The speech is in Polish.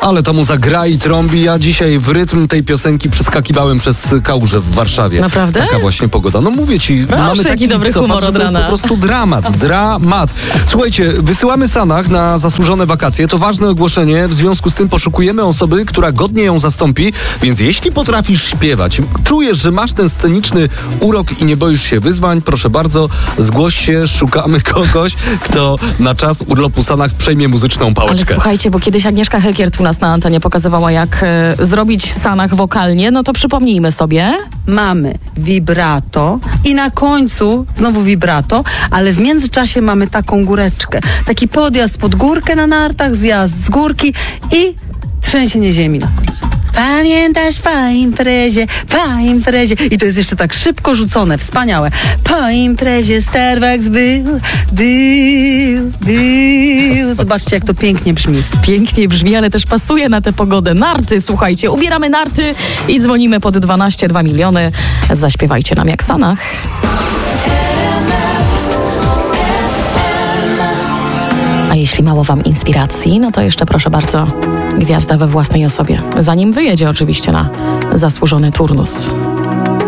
Ale ta muza gra i trąbi. Ja dzisiaj w rytm tej piosenki przeskakiwałem przez kałużę w Warszawie. Naprawdę? Taka właśnie pogoda. No mówię ci, Proszę, mamy taki jaki dobry humor to od jest rana. po prostu dramat. Słuchajcie, wysyłamy Sanach na zasłużone wakacje. To ważne ogłoszenie. W związku z tym poszukujemy osoby, która godnie ją zastąpi. Więc jeśli potrafisz śpiewać, czujesz, że masz ten sceniczny urok i nie boisz się wyzwań, proszę bardzo, zgłoś się, szukamy kogoś, kto na czas urlopu Sanach przejmie muzyczną pałeczkę. Ale słuchajcie, bo kiedyś Agnieszka Hekiert u nas na antenie pokazywała, jak zrobić Sanach wokalnie, no to przypomnijmy sobie. Mamy vibrato i na końcu znowu vibrato, ale w międzyczasie mamy taką góreczkę. Taki podjazd pod górkę na nartach, zjazd z górki i trzęsienie ziemi. Pamiętasz po imprezie. I to jest jeszcze tak szybko rzucone, wspaniałe. Po imprezie Starbucks był. Zobaczcie, jak to pięknie brzmi. Pięknie brzmi, ale też pasuje na tę pogodę. Narty, słuchajcie, ubieramy narty i dzwonimy pod 12 miliony. Zaśpiewajcie nam jak Sanach. A jeśli mało wam inspiracji, no to jeszcze proszę bardzo, gwiazda we własnej osobie. Zanim wyjedzie oczywiście na zasłużony turnus.